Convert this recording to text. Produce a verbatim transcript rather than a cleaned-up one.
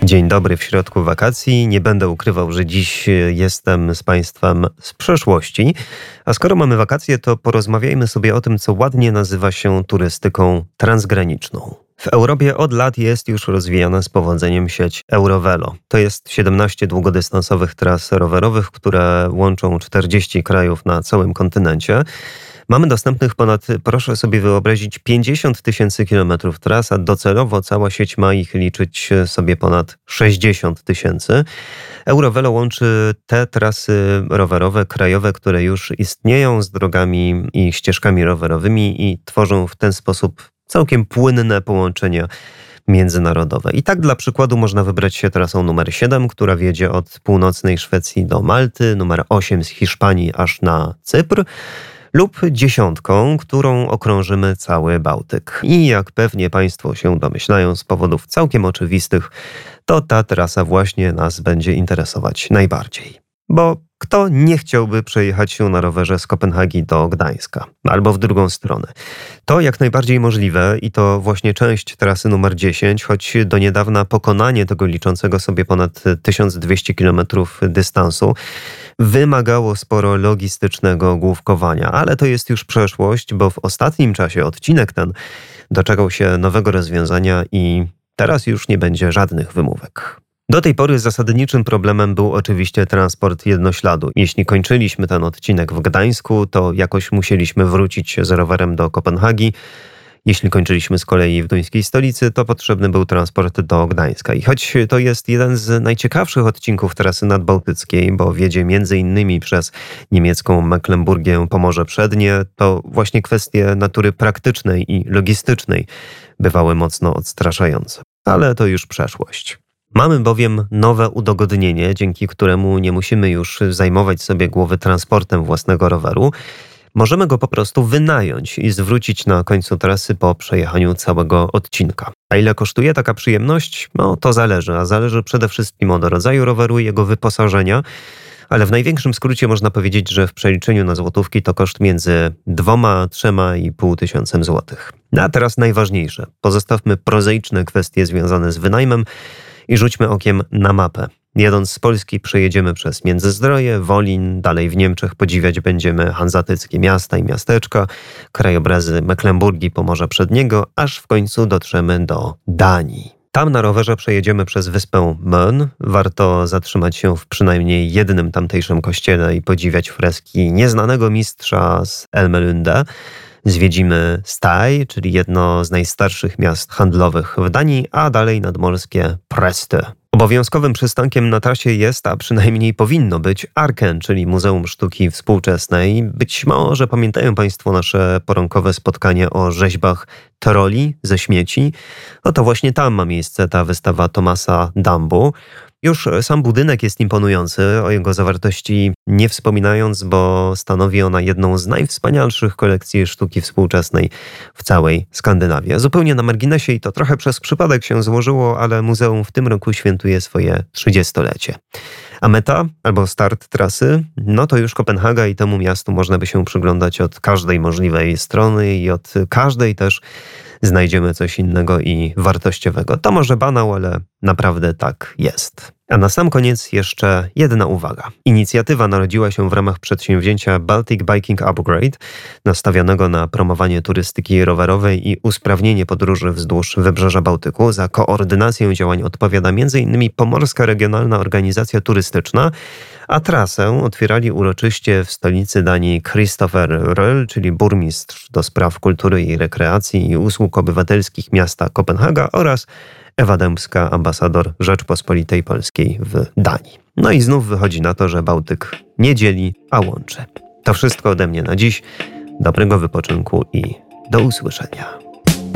Dzień dobry w środku wakacji. Nie będę ukrywał, że dziś jestem z Państwem z przeszłości. A skoro mamy wakacje, to porozmawiajmy sobie o tym, co ładnie nazywa się turystyką transgraniczną. W Europie od lat jest już rozwijana z powodzeniem sieć Eurovelo. To jest siedemnaście długodystansowych tras rowerowych, które łączą czterdzieści krajów na całym kontynencie. Mamy dostępnych ponad, proszę sobie wyobrazić, pięćdziesiąt tysięcy kilometrów tras, a docelowo cała sieć ma ich liczyć sobie ponad sześćdziesiąt tysięcy. Eurovelo łączy te trasy rowerowe, krajowe, które już istnieją, z drogami i ścieżkami rowerowymi i tworzą w ten sposób całkiem płynne połączenia międzynarodowe. I tak dla przykładu można wybrać się trasą numer siedem, która wiedzie od północnej Szwecji do Malty, numer osiem z Hiszpanii aż na Cypr, lub dziesiątką, którą okrążymy cały Bałtyk. I jak pewnie Państwo się domyślają z powodów całkiem oczywistych, to ta trasa właśnie nas będzie interesować najbardziej. Bo kto nie chciałby przejechać się na rowerze z Kopenhagi do Gdańska? Albo w drugą stronę. To jak najbardziej możliwe i to właśnie część trasy numer dziesięć, choć do niedawna pokonanie tego liczącego sobie ponad tysiąc dwieście kilometrów dystansu wymagało sporo logistycznego główkowania. Ale to jest już przeszłość, bo w ostatnim czasie odcinek ten doczekał się nowego rozwiązania i teraz już nie będzie żadnych wymówek. Do tej pory zasadniczym problemem był oczywiście transport jednośladu. Jeśli kończyliśmy ten odcinek w Gdańsku, to jakoś musieliśmy wrócić z rowerem do Kopenhagi. Jeśli kończyliśmy z kolei w duńskiej stolicy, to potrzebny był transport do Gdańska. I choć to jest jeden z najciekawszych odcinków trasy nadbałtyckiej, bo wiedzie między innymi przez niemiecką Mecklenburgię Pomorze Przednie, to właśnie kwestie natury praktycznej i logistycznej bywały mocno odstraszające. Ale to już przeszłość. Mamy bowiem nowe udogodnienie, dzięki któremu nie musimy już zajmować sobie głowy transportem własnego roweru. Możemy go po prostu wynająć i zwrócić na końcu trasy po przejechaniu całego odcinka. A ile kosztuje taka przyjemność? No to zależy, a zależy przede wszystkim od rodzaju roweru i jego wyposażenia. Ale w największym skrócie można powiedzieć, że w przeliczeniu na złotówki to koszt między dwoma, trzema i pół tysiącem złotych. No a teraz najważniejsze. Pozostawmy prozaiczne kwestie związane z wynajmem i rzućmy okiem na mapę. Jadąc z Polski przejedziemy przez Międzyzdroje, Wolin, dalej w Niemczech podziwiać będziemy hanzatyckie miasta i miasteczka, krajobrazy Mecklenburgii, Pomorza Przedniego, aż w końcu dotrzemy do Danii. Tam na rowerze przejedziemy przez wyspę Mön. Warto zatrzymać się w przynajmniej jednym tamtejszym kościele i podziwiać freski nieznanego mistrza z Elmelunde. Zwiedzimy Stad, czyli jedno z najstarszych miast handlowych w Danii, a dalej nadmorskie Præstø. Obowiązkowym przystankiem na trasie jest, a przynajmniej powinno być, Arken, czyli Muzeum Sztuki Współczesnej. Być może pamiętają Państwo nasze porankowe spotkanie o rzeźbach troli ze śmieci. No to właśnie tam ma miejsce ta wystawa Thomasa Dambu. Już sam budynek jest imponujący, o jego zawartości nie wspominając, bo stanowi ona jedną z najwspanialszych kolekcji sztuki współczesnej w całej Skandynawii. Zupełnie na marginesie i to trochę przez przypadek się złożyło, ale muzeum w tym roku świętuje swoje trzydziestolecie. A meta albo start trasy, no to już Kopenhaga i temu miastu można by się przyglądać od każdej możliwej strony i od każdej też znajdziemy coś innego i wartościowego. To może banał, ale naprawdę tak jest. A na sam koniec jeszcze jedna uwaga. Inicjatywa narodziła się w ramach przedsięwzięcia Baltic Biking Upgrade, nastawionego na promowanie turystyki rowerowej i usprawnienie podróży wzdłuż wybrzeża Bałtyku. Za koordynację działań odpowiada między innymi Pomorska Regionalna Organizacja Turystyczna, a trasę otwierali uroczyście w stolicy Danii Christopher Røhl, czyli burmistrz do spraw kultury i rekreacji i usług obywatelskich miasta Kopenhaga, oraz Ewa Dębska, ambasador Rzeczpospolitej Polskiej w Danii. No i znów wychodzi na to, że Bałtyk nie dzieli, a łączy. To wszystko ode mnie na dziś. Dobrego wypoczynku i do usłyszenia.